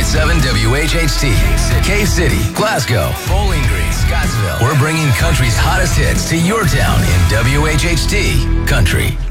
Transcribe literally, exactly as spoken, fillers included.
point seven W H H T. K-City, Glasgow, Bowling Green, Scottsville. We're bringing country's hottest hits to your town in W H H T Country.